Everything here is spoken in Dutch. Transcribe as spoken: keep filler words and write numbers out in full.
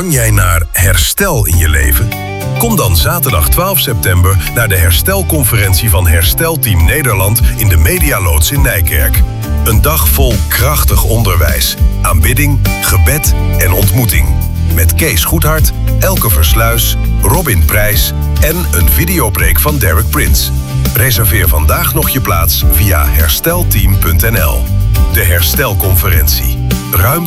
Verlang jij naar herstel in je leven? Kom dan zaterdag twaalf september naar de herstelconferentie van Herstelteam Nederland in de Medialoods in Nijkerk. Een dag vol krachtig onderwijs, aanbidding, gebed en ontmoeting. Met Kees Goedhart, Elke Versluis, Robin Prijs en een videopreek van Derek Prince. Reserveer vandaag nog je plaats via herstelteam punt n l. De Herstelconferentie. Ruim